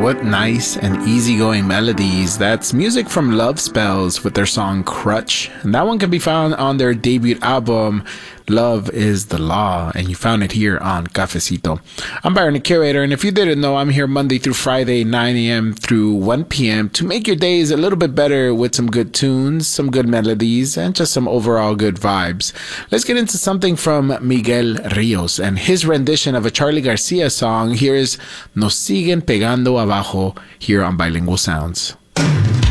What nice and easygoing melodies. That's music from Love Spells with their song Crutch. And that one can be found on their debut album, Love is the Law, and you found it here on Cafecito. I'm Byron, the curator, and if you didn't know, I'm here Monday through Friday, 9 a.m. through 1 p.m. to make your days a little bit better with some good tunes, some good melodies, and just some overall good vibes. Let's get into something from Miguel Rios and his rendition of a Charlie Garcia song. Here is Nos Siguen Pegando Abajo here on Bilingual Sounds.